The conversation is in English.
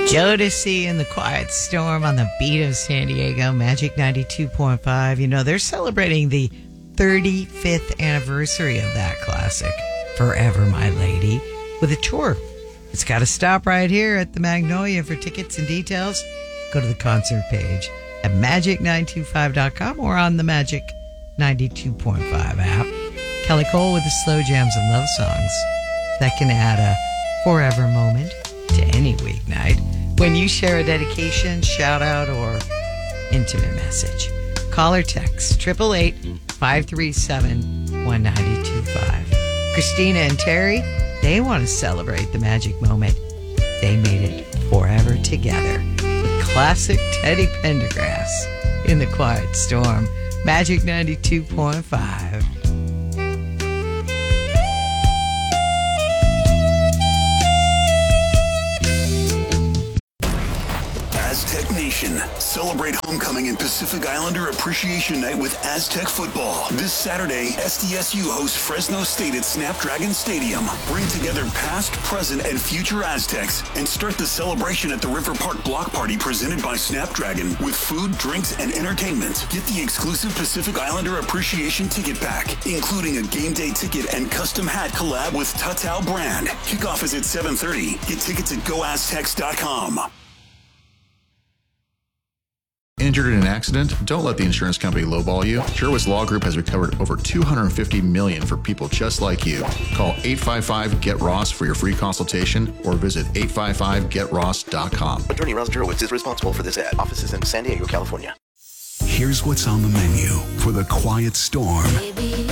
Jodeci and the Quiet Storm on the beat of San Diego, Magic 92.5. You know, they're celebrating the 35th anniversary of that classic, Forever My Lady, with a tour. It's got to stop right here at the Magnolia. For tickets and details, go to the concert page at magic925.com or on the Magic 92.5 app. Kelly Cole with the slow jams and love songs that can add a forever moment to any weeknight when you share a dedication, shout out, or intimate message. Call or text 888-537-1925. Christina and Terry, they want to celebrate the magic moment. They made it forever together with classic Teddy Pendergrass in the Quiet Storm. Magic 92.5. Aztec Nation. Celebrate homecoming and Pacific Islander Appreciation Night with Aztec football. This Saturday, SDSU hosts Fresno State at Snapdragon Stadium. Bring together past, present, and future Aztecs and start the celebration at the River Park Block Party presented by Snapdragon with food, drinks, and entertainment. Get the exclusive Pacific Islander Appreciation Ticket Pack, including a game day ticket and custom hat collab with Tatao brand. Kickoff is at 7:30. Get tickets at goaztecs.com. Injured in an accident? Don't let the insurance company lowball you. Sherwitz Law Group has recovered over $250 million for people just like you. Call 855-GET-ROSS for your free consultation or visit 855getross.com. Attorney Ross Jurowitz is responsible for this ad. Offices in San Diego, California. Here's what's on the menu for the Quiet Storm. Baby,